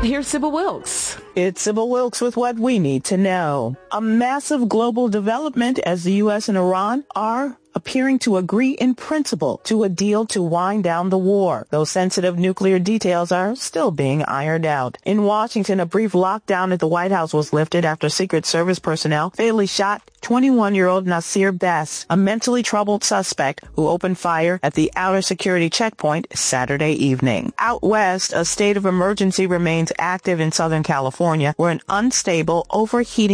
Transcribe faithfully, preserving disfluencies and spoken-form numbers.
Here's Sybil Wilkes. It's Sybil Wilkes with what we need to know. A massive global development as the U S and Iran are appearing to agree in principle to a deal to wind down the war, though sensitive nuclear details are still being ironed out. In Washington, a brief lockdown at the White House was lifted after Secret Service personnel fatally shot twenty-one-year-old Nasir Bess, a mentally troubled suspect who opened fire at the outer security checkpoint Saturday evening. Out west, a state of emergency remains active in Southern California, where an unstable, overheating